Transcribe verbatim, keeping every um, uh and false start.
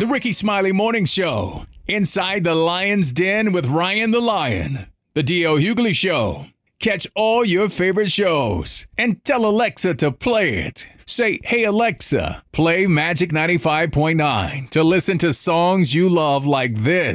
The Ricky Smiley Morning Show. Inside the Lion's Den with Ryan the Lion. The D L Hughley Show. Catch all your favorite shows and tell Alexa to play it. Say, hey Alexa, play Magic ninety-five point nine to listen to songs you love like this.